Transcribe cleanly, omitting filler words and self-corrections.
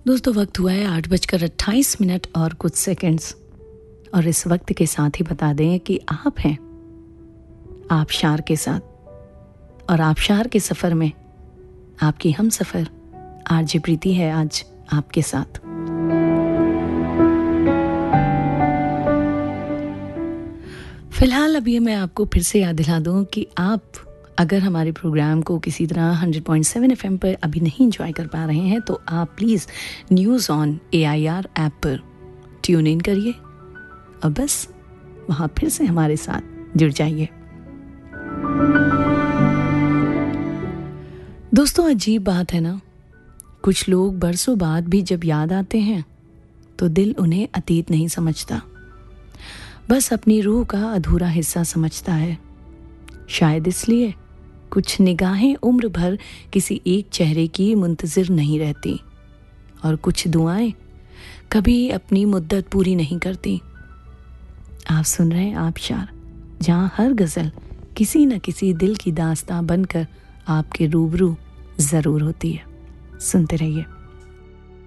दोस्तों वक्त हुआ है 8:28 और कुछ सेकंड्स। और इस वक्त के साथ ही बता दें कि आप हैं आबशार के साथ, और आबशार के सफ़र में आपकी हम सफ़र आरजे प्रीति है आज आपके साथ। फिलहाल अभी मैं आपको फिर से याद दिला दूं कि आप अगर हमारे प्रोग्राम को किसी तरह 100.7 FM पर अभी नहीं एंजॉय कर पा रहे हैं तो आप please news on AIR app पर ट्यून इन करिए और बस वहाँ फिर से हमारे साथ जुड़ जाइए। दोस्तों अजीब बात है ना, कुछ लोग बरसों बाद भी जब याद आते हैं तो दिल उन्हें अतीत नहीं समझता, बस अपनी रूह का अधूरा हिस्सा समझता है। शायद इसलिए कुछ निगाहें उम्र भर किसी एक चेहरे की मुंतज़िर नहीं रहती और कुछ दुआएं कभी अपनी मुद्दत पूरी नहीं करती। आप सुन रहे हैं आबशार, जहां हर गज़ल किसी न किसी दिल की दास्तां बनकर आपके रूबरू ज़रूर होती है। सुनते रहिए।